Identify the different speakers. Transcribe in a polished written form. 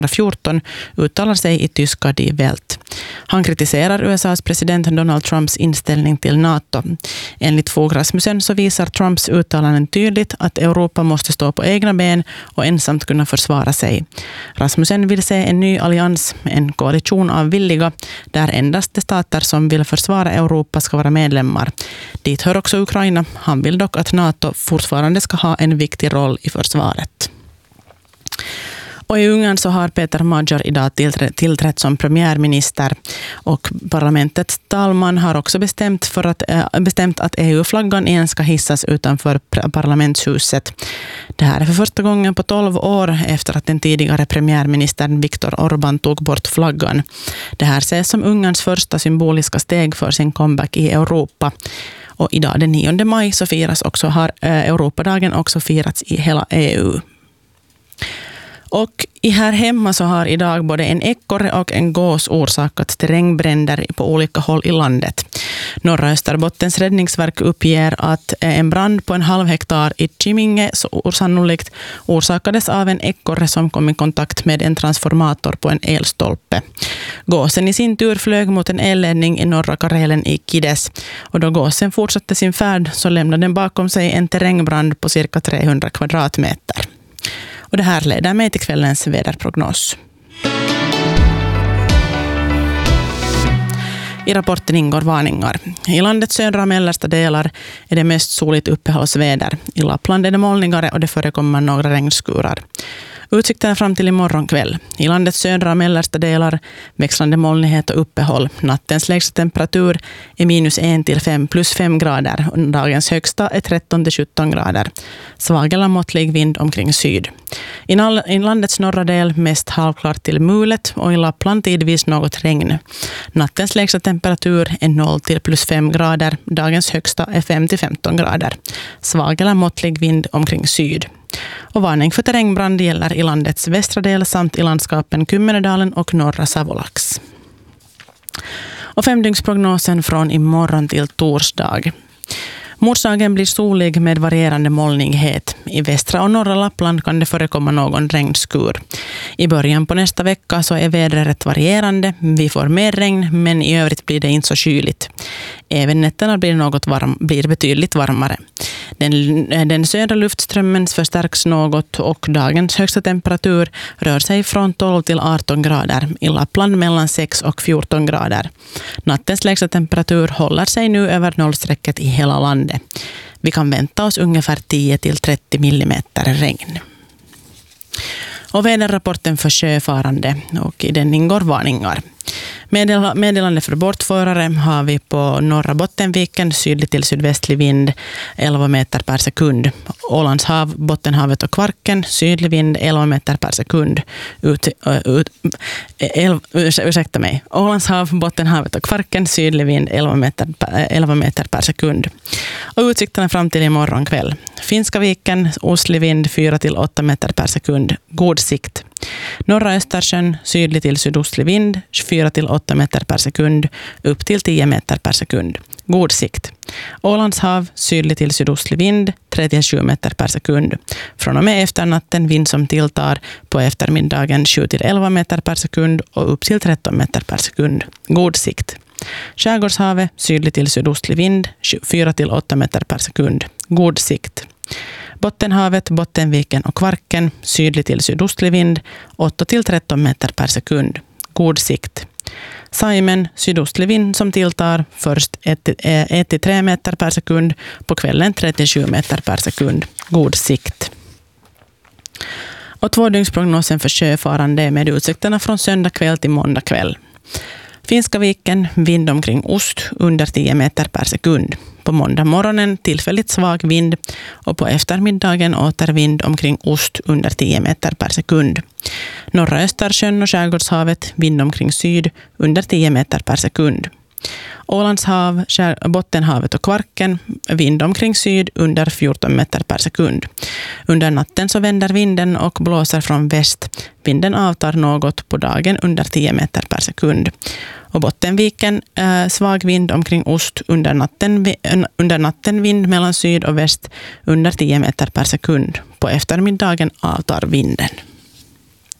Speaker 1: 2014 uttalar sig i tyska Die Welt. Han kritiserar USAs president Donald Trumps inställning till NATO. Enligt Fogh Rasmussen så visar Trumps uttalanden tydligt att Europa måste stå på egna ben och ensamt kunna försvara sig. Rasmussen vill se en ny allians, en koalition av villiga, där endast de stater som vill försvara Europa ska vara medlemmar. Dit hör också Ukraina. Han vill dock att NATO fortfarande ska ha en viktig roll i försvaret. Och i Ungern så har Peter Magyar idag tillträtt som premiärminister, och parlamentets talman har också bestämt att EU-flaggan igen ska hissas utanför parlamentshuset. Det här är för första gången på 12 år efter att den tidigare premiärministern Viktor Orbán tog bort flaggan. Det här ses som Ungerns första symboliska steg för sin comeback i Europa. Och idag den 9 maj så har Europadagen också firats i hela EU. Och här hemma så har idag både en ekorre och en gås orsakat terrängbränder på olika håll i landet. Norra Österbottens räddningsverk uppger att en brand på 0,5 hektar i Kiminge så sannolikt orsakades av en ekorre som kom i kontakt med en transformator på en elstolpe. Gåsen i sin tur flög mot en elledning i norra Karelen i Kides, och då gåsen fortsatte sin färd så lämnade den bakom sig en terrängbrand på cirka 300 kvadratmeter. Och det här leder mig till kvällens väderprognos. I rapporten ingår varningar. I landets södra och mellersta delar är det mest soligt uppehållsväder. I Lappland är det molnigare och det förekommer några regnskurar. Utsikten fram till imorgon kväll. I landets södra och mellersta delar växlande molnighet och uppehåll. Nattens lägsta temperatur är -1 till 5 plus 5 grader. Och dagens högsta är 13 till 17 grader. Svag eller måttlig vind omkring syd. I landets norra del mest halvklart till mulet, och i Lappland tidvis något regn. Nattens lägsta temperatur är 0 till plus 5 grader. Dagens högsta är 5 till 15 grader. Svag eller måttlig vind omkring syd. Och varning för terrängbrand gäller i landets västra del samt i landskapen Kymmenedalen och norra Savolax. Och 5-dygnsprognosen från imorgon till torsdag. Morsdagen blir solig med varierande molnighet. I västra och norra Lappland kan det förekomma någon regnskur. I början på nästa vecka så är vädret varierande. Vi får mer regn, men i övrigt blir det inte så kyligt. Även nätterna blir betydligt varmare. Den södra luftströmmen förstärks något, och dagens högsta temperatur rör sig från 12 till 18 grader. I Lappland mellan 6 och 14 grader. Nattens lägsta temperatur håller sig nu över nollstrecket i hela landet. Vi kan vänta oss ungefär 10 till 30 millimeter regn. Och väderrapporten för sjöfarande, och i den ingår varningar. Meddelande för bortförare har vi på norra Bottenviken, sydlig till sydvästlig vind 11 meter per sekund. Ålands hav, Bottenhavet och Kvarken, sydlig vind 11 meter per sekund. Ålands hav, Bottenhavet och Kvarken, sydlig vind 11 meter per sekund. Och utsikterna fram till imorgon kväll. Finska viken, ostlig vind 4 till 8 meter per sekund. God sikt. Norra Östersjön, sydlig till sydostlig vind 4 till 8 meter per sekund, upp till 10 meter per sekund. God sikt. Ålands hav, sydlig till sydostlig vind 3 till 7 meter per sekund. Från och med efternatten vind som tilltar, på eftermiddagen 7 till 11 meter per sekund och upp till 13 meter per sekund. God sikt. Skärgårdshavet, sydlig till sydostlig vind 4 till 8 meter per sekund. God sikt. Bottenhavet, Bottenviken och Kvarken, sydlig till sydostlig vind 8 till 13 meter per sekund. God sikt. Saimen, sydostlig vind som tilltar, först 1 till 3 meter per sekund, på kvällen 37 meter per sekund. God sikt. Och 2-dygnsprognosen för sjöfarande med utsikterna från söndag kväll till måndag kväll. Finska viken, vind omkring ost under 10 meter per sekund. På måndag morgonen tillfälligt svag vind, och på eftermiddagen åter vind omkring ost under 10 meter per sekund. Norra Östersjön och Skärgårdshavet, vind omkring syd under 10 meter per sekund. Ålands hav, Bottenhavet och Kvarken, vind omkring syd under 14 meter per sekund. Under natten så vänder vinden och blåser från väst. Vinden avtar något, på dagen under 10 meter per sekund. Och Bottenviken, svag vind omkring ost, under natten vind mellan syd och väst under 10 meter per sekund. På eftermiddagen avtar vinden.